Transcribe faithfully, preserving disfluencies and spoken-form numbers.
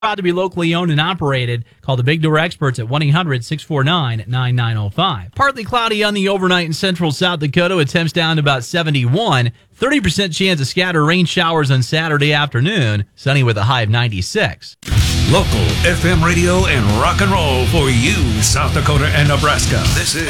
Proud to be locally owned and operated. Call the Big Door Experts at one eight hundred six four nine nine nine zero five. Partly cloudy on the overnight in central South Dakota with temps down to about seventy-one. thirty percent chance of scattered rain showers on Saturday afternoon. Sunny with a high of ninety-six. Local F M radio and rock and roll for you, South Dakota and Nebraska. This is